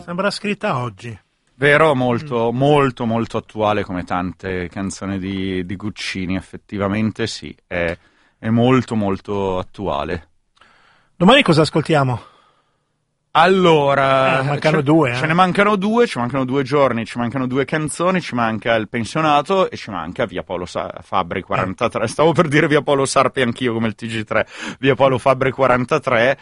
Sembra scritta oggi. Vero, molto molto molto attuale, come tante canzoni di Guccini, effettivamente sì, è molto molto attuale. Domani cosa ascoltiamo? Allora, mancano due. Ce ne mancano due, ci mancano 2 giorni, ci mancano 2 canzoni, ci manca Il pensionato e ci manca Via Paolo Fabbri 43. Stavo per dire Via Paolo Sarpi anch'io come il TG3, Via Paolo Fabbri 43.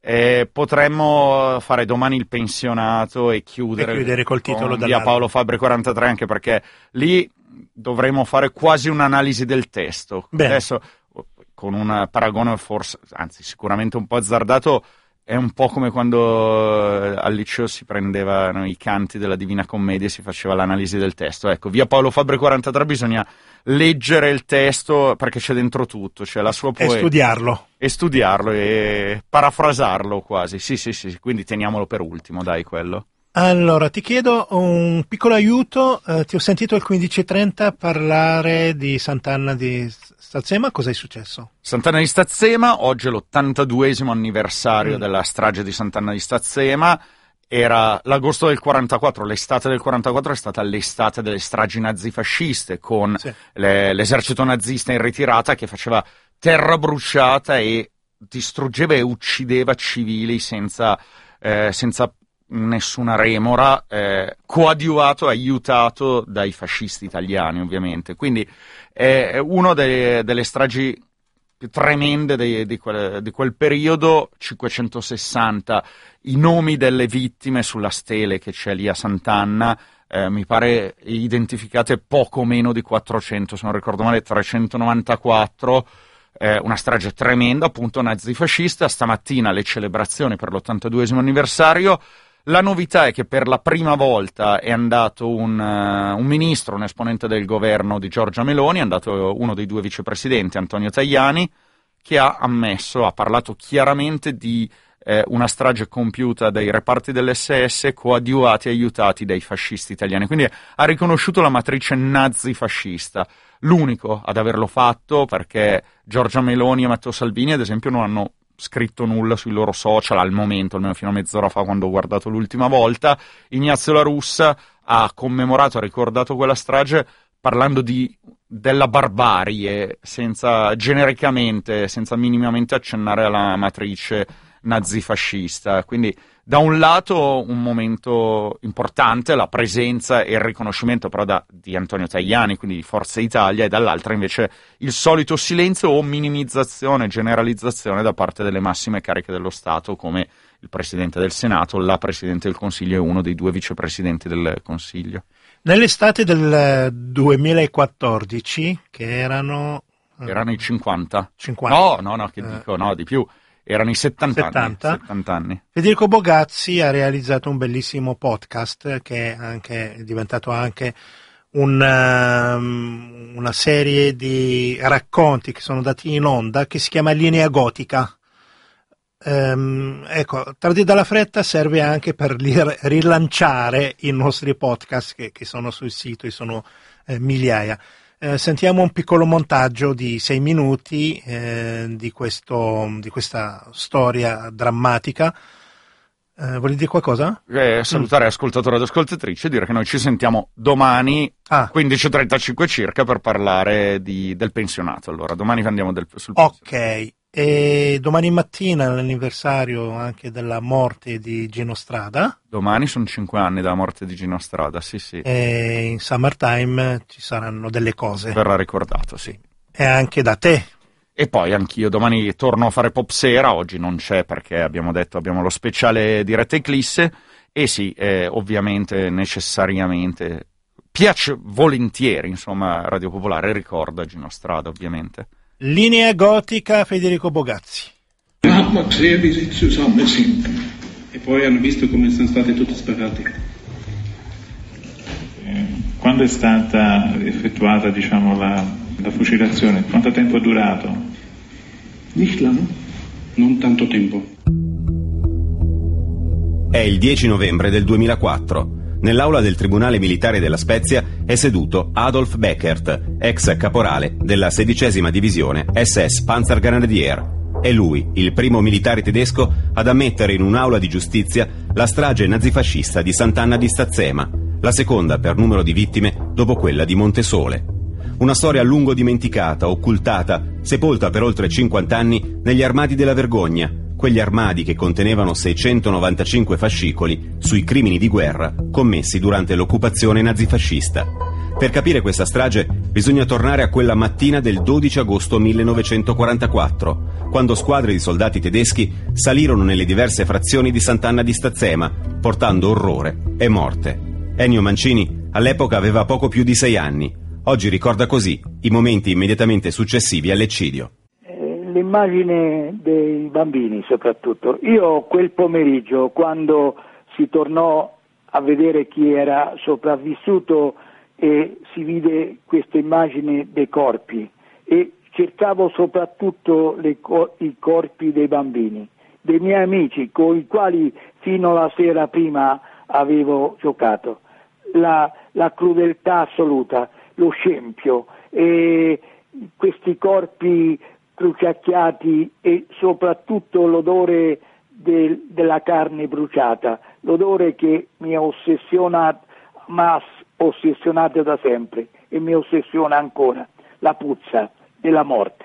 Potremmo fare domani Il pensionato e chiudere col titolo Via Paolo Fabbri 43, anche perché lì dovremo fare quasi un'analisi del testo. Bene. Adesso, con un paragone forse, anzi sicuramente un po' azzardato, è un po' come quando al liceo si prendevano i canti della Divina Commedia e si faceva l'analisi del testo. Ecco, Via Paolo Fabbri 43 bisogna leggere il testo perché c'è dentro tutto, c'è la sua poesia. E studiarlo e parafrasarlo quasi. Sì, quindi teniamolo per ultimo, dai, quello. Allora, ti chiedo un piccolo aiuto. Ti ho sentito al 15:30 parlare di Sant'Anna di Stazzema. Cosa è successo? Sant'Anna di Stazzema, oggi è l'82esimo anniversario della strage di Sant'Anna di Stazzema. Era l'agosto del 44, l'estate del 44 è stata l'estate delle stragi nazifasciste, con l'esercito nazista in ritirata che faceva terra bruciata e distruggeva e uccideva civili senza nessuna remora, coadiuvato e aiutato dai fascisti italiani, ovviamente. Quindi è una delle stragi più tremende di quel periodo. 560 i nomi delle vittime sulla stele che c'è lì a Sant'Anna, mi pare identificate poco meno di 400, se non ricordo male 394. Una strage tremenda, appunto nazifascista. Stamattina le celebrazioni per l'82esimo anniversario. La novità è che per la prima volta è andato un ministro, un esponente del governo di Giorgia Meloni, è andato uno dei 2 vicepresidenti, Antonio Tajani, che ha parlato chiaramente di una strage compiuta dai reparti dell'SS coadiuvati e aiutati dai fascisti italiani. Quindi ha riconosciuto la matrice nazifascista, l'unico ad averlo fatto, perché Giorgia Meloni e Matteo Salvini, ad esempio, non hanno scritto nulla sui loro social al momento, almeno fino a mezz'ora fa quando ho guardato l'ultima volta. Ignazio La Russa ha commemorato, ha ricordato quella strage parlando della barbarie, genericamente, senza minimamente accennare alla matrice nazifascista. Quindi da un lato un momento importante, la presenza e il riconoscimento però di Antonio Tajani, quindi di Forza Italia, e dall'altra invece il solito silenzio o minimizzazione, generalizzazione da parte delle massime cariche dello Stato, come il Presidente del Senato, la Presidente del Consiglio e uno dei 2 vicepresidenti del Consiglio. Nell'estate del 2014, che erano i 50. 50. No, che dico, no, di più. Erano i 70 anni. Federico Bogazzi ha realizzato un bellissimo podcast che è diventato anche una serie di racconti che sono dati in onda, che si chiama Linea Gotica. Ecco, Tardi dalla fretta serve anche per rilanciare i nostri podcast che sono sul sito, e sono migliaia. Sentiamo un piccolo montaggio di 6 minuti di questa storia drammatica. Vuoi dire qualcosa? Salutare ascoltatori ed ascoltatrici e dire che noi ci sentiamo domani 15:35 circa per parlare del pensionato. Allora, domani andiamo sul pensionato. Ok, e domani mattina l'anniversario anche della morte di Gino Strada. Domani sono 5 anni dalla morte di Gino Strada, sì. E in Summertime ci saranno delle cose. Verrà ricordato, sì. E anche da te. E poi anch'io domani torno a fare Pop Sera, oggi non c'è perché abbiamo lo speciale diretta Eclisse, e sì, ovviamente, necessariamente, piace volentieri, insomma, Radio Popolare ricorda Gino Strada, ovviamente. Linea Gotica, Federico Bogazzi. Max e Susanne Simpen. E poi hanno visto come sono stati tutti sparati. Quando è stata effettuata, la fucilazione? Quanto tempo è durato? Nicht lang. Non tanto tempo. È il 10 novembre del 2004. Nell'aula del Tribunale Militare della Spezia è seduto Adolf Beckert, ex caporale della 16ª Divisione SS Panzergrenadier. È lui, il primo militare tedesco ad ammettere in un'aula di giustizia la strage nazifascista di Sant'Anna di Stazzema, la seconda per numero di vittime dopo quella di Montesole. Una storia a lungo dimenticata, occultata, sepolta per oltre 50 anni negli armadi della vergogna, quegli armadi che contenevano 695 fascicoli sui crimini di guerra commessi durante l'occupazione nazifascista. Per capire questa strage bisogna tornare a quella mattina del 12 agosto 1944, quando squadre di soldati tedeschi salirono nelle diverse frazioni di Sant'Anna di Stazzema, portando orrore e morte. Ennio Mancini all'epoca aveva poco più di 6 anni. Oggi ricorda così i momenti immediatamente successivi all'eccidio. L'immagine dei bambini soprattutto. Io quel pomeriggio, quando si tornò a vedere chi era sopravvissuto e si vide questa immagine dei corpi, e cercavo soprattutto i corpi dei bambini, dei miei amici con i quali fino alla sera prima avevo giocato. La crudeltà assoluta, lo scempio, e questi corpi bruciacchiati e soprattutto l'odore della carne bruciata, l'odore che mi ha ossessionato da sempre e mi ossessiona ancora, la puzza della morte.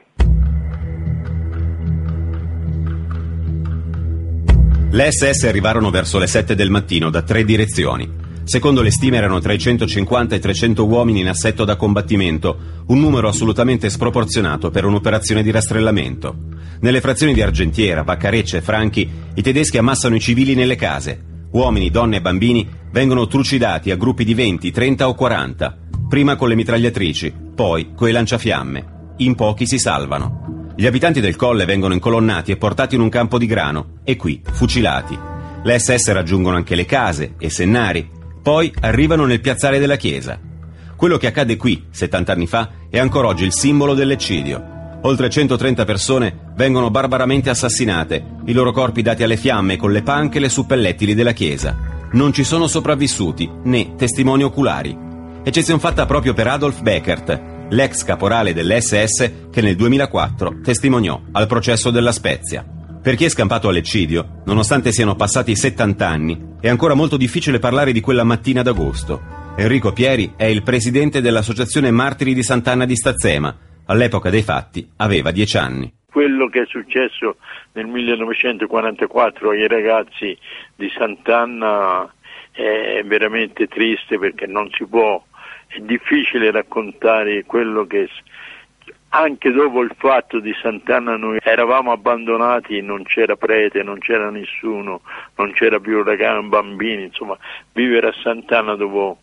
Le SS arrivarono verso le 7 del mattino da 3 direzioni. Secondo le stime erano tra i 150 e i 300 uomini in assetto da combattimento, un numero assolutamente sproporzionato per un'operazione di rastrellamento. Nelle frazioni di Argentiera, Vaccareccia e Franchi, i tedeschi ammassano i civili nelle case. Uomini, donne e bambini vengono trucidati a gruppi di 20, 30 o 40, prima con le mitragliatrici, poi coi lanciafiamme. In pochi si salvano. Gli abitanti del colle vengono incolonnati e portati in un campo di grano, e qui fucilati. Le SS raggiungono anche le case e Sennari, poi arrivano nel piazzale della chiesa. Quello che accade qui, 70 anni fa, è ancora oggi il simbolo dell'eccidio. Oltre 130 persone vengono barbaramente assassinate, i loro corpi dati alle fiamme con le panche e le suppellettili della chiesa. Non ci sono sopravvissuti, né testimoni oculari. Eccezione fatta proprio per Adolf Beckert, l'ex caporale dell'SS che nel 2004 testimoniò al processo della Spezia. Per chi è scampato all'eccidio, nonostante siano passati 70 anni, è ancora molto difficile parlare di quella mattina d'agosto. Enrico Pieri è il presidente dell'Associazione Martiri di Sant'Anna di Stazzema. All'epoca dei fatti aveva 10 anni. Quello che è successo nel 1944 ai ragazzi di Sant'Anna è veramente triste, perché non si può, è difficile raccontare quello che anche dopo il fatto di Sant'Anna noi eravamo abbandonati, non c'era prete, non c'era nessuno, non c'era più ragazzi, bambini, insomma vivere a Sant'Anna dopo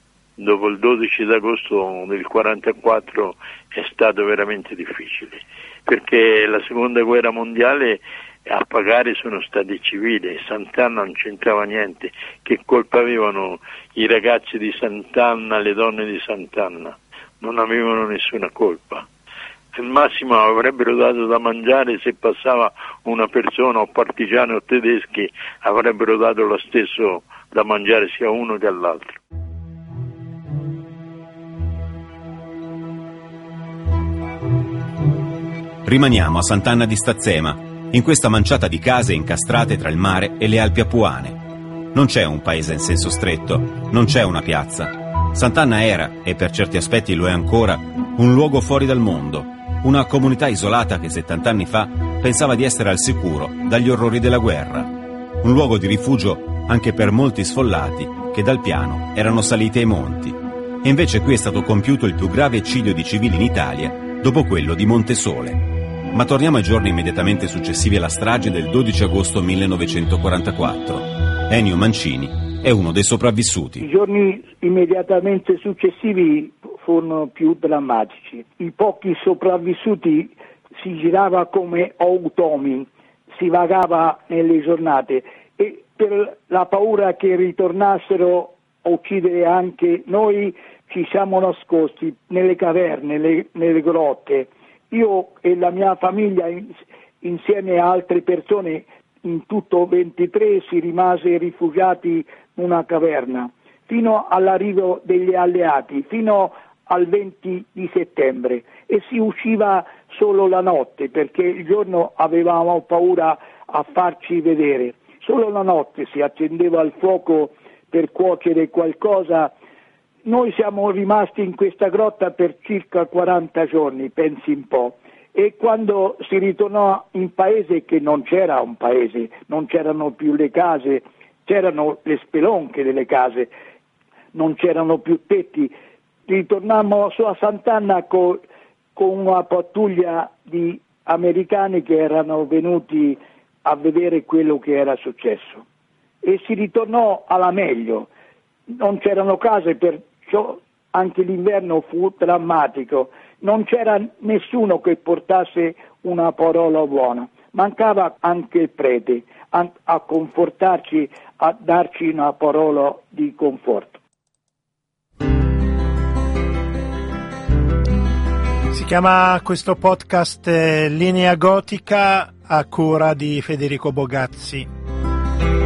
il 12 d'agosto del 44 è stato veramente difficile, perché la seconda guerra mondiale a pagare sono stati i civili, Sant'Anna non c'entrava niente. Che colpa avevano i ragazzi di Sant'Anna, le donne di Sant'Anna? Non avevano nessuna colpa. Al massimo avrebbero dato da mangiare, se passava una persona o partigiani o tedeschi avrebbero dato lo stesso da mangiare sia a uno che all'altro. Rimaniamo a Sant'Anna di Stazzema, in questa manciata di case incastrate tra il mare e le Alpi Apuane. Non c'è un paese in senso stretto, non c'è una piazza. Sant'Anna era, e per certi aspetti lo è ancora, un luogo fuori dal mondo, una comunità isolata che 70 anni fa pensava di essere al sicuro dagli orrori della guerra. Un luogo di rifugio anche per molti sfollati che dal piano erano saliti ai monti. E invece qui è stato compiuto il più grave eccidio di civili in Italia dopo quello di Montesole. Ma torniamo ai giorni immediatamente successivi alla strage del 12 agosto 1944. Ennio Mancini è uno dei sopravvissuti. I giorni immediatamente successivi furono più drammatici. I pochi sopravvissuti si girava come automi, si vagava nelle giornate, e per la paura che ritornassero a uccidere anche noi ci siamo nascosti nelle caverne, nelle grotte. Io e la mia famiglia insieme a altre persone, in tutto 23, si rimase rifugiati in una caverna fino all'arrivo degli alleati, fino al 20 di settembre e si usciva solo la notte, perché il giorno avevamo paura a farci vedere. Solo la notte si accendeva il fuoco per cuocere qualcosa. Noi siamo rimasti in questa grotta per circa 40 giorni, pensi un po', e quando si ritornò in paese, che non c'era un paese, non c'erano più le case, c'erano le spelonche delle case, non c'erano più tetti, ritornammo su a Sant'Anna con una pattuglia di americani che erano venuti a vedere quello che era successo e si ritornò alla meglio. Non c'erano case, perciò anche l'inverno fu drammatico, non c'era nessuno che portasse una parola buona, mancava anche il prete a confortarci, a darci una parola di conforto. Si chiama questo podcast Linea Gotica, a cura di Federico Bogazzi.